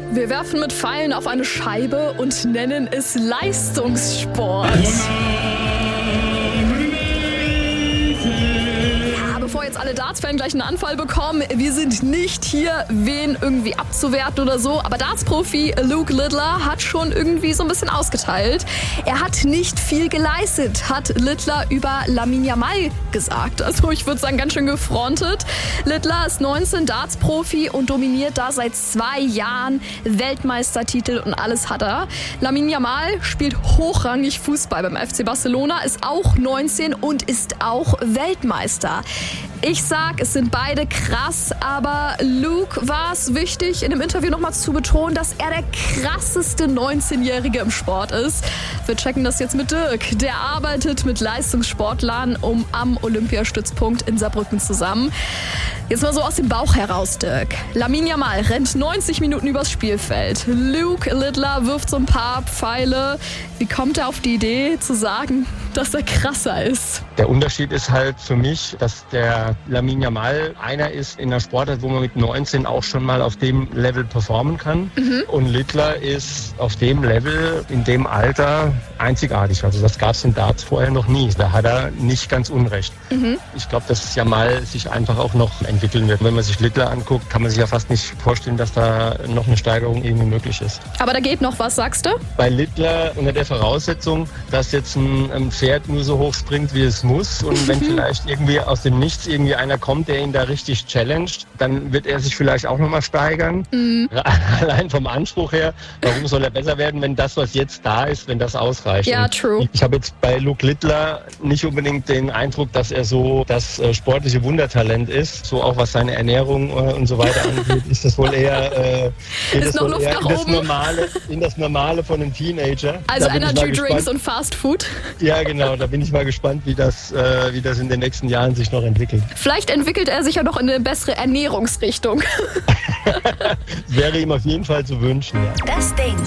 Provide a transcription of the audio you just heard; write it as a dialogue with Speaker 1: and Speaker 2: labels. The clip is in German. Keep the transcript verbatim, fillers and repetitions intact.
Speaker 1: Wir werfen mit Pfeilen auf eine Scheibe und nennen es Leistungssport. Bevor jetzt alle Darts-Fans gleich einen Anfall bekommen, wir sind nicht hier, wen irgendwie abzuwerten oder so, aber Darts-Profi Luke Littler hat schon irgendwie so ein bisschen ausgeteilt. Er hat nicht viel geleistet, hat Littler über Lamine Yamal gesagt. Also ich würde sagen, ganz schön gefrontet. Littler ist neunzehn, Darts-Profi und dominiert da seit zwei Jahren. Weltmeistertitel und alles hat er. Lamine Yamal spielt hochrangig Fußball beim F C Barcelona, ist auch neunzehn und ist auch Weltmeister. Ich sag, es sind beide krass, aber Luke war es wichtig, in dem Interview nochmal zu betonen, dass er der krasseste neunzehnjährige im Sport ist. Wir checken das jetzt mit Dirk. Der arbeitet mit Leistungssportlern um am Olympiastützpunkt in Saarbrücken zusammen. Jetzt mal so aus dem Bauch heraus, Dirk. Lamine Yamal rennt neunzig Minuten übers Spielfeld. Luke Littler wirft so ein paar Pfeile. Wie kommt er auf die Idee zu sagen, dass er krasser ist?
Speaker 2: Der Unterschied ist halt für mich, dass der Lamine Yamal einer ist in der Sportart, wo man mit neunzehn auch schon mal auf dem Level performen kann. Mhm. Und Littler ist auf dem Level, in dem Alter einzigartig. Also das gab es in Darts vorher noch nie. Da hat er nicht ganz unrecht. Mhm. Ich glaube, dass Yamal sich einfach auch noch entwickeln wird. Wenn man sich Littler anguckt, kann man sich ja fast nicht vorstellen, dass da noch eine Steigerung irgendwie möglich ist.
Speaker 1: Aber da geht noch was, sagst du?
Speaker 2: Bei Littler unter der Voraussetzung, dass jetzt ein, ein Pferd nur so hoch springt, wie es muss, und wenn vielleicht irgendwie aus dem Nichts irgendwie einer kommt, der ihn da richtig challenged, dann wird er sich vielleicht auch nochmal steigern. Mhm. Allein vom Anspruch her, warum soll er besser werden, wenn das, was jetzt da ist, wenn das ausreicht?
Speaker 1: Ja,
Speaker 2: und
Speaker 1: true.
Speaker 2: Ich habe jetzt bei Luke Littler nicht unbedingt den Eindruck, dass er so das äh, sportliche Wundertalent ist. So auch was seine Ernährung äh, und so weiter angeht, ist das wohl eher, äh,
Speaker 1: ist noch Luft nach
Speaker 2: in, das
Speaker 1: oben.
Speaker 2: Normale, in das Normale von einem Teenager.
Speaker 1: Also Energy Drinks und Fast Food.
Speaker 2: Ja, genau. Da bin ich mal gespannt, wie das, äh, wie das in den nächsten Jahren sich noch entwickelt.
Speaker 1: Vielleicht entwickelt er sich ja noch in eine bessere Ernährungsrichtung.
Speaker 2: Wäre ihm auf jeden Fall zu wünschen, ja.
Speaker 3: Das Ding.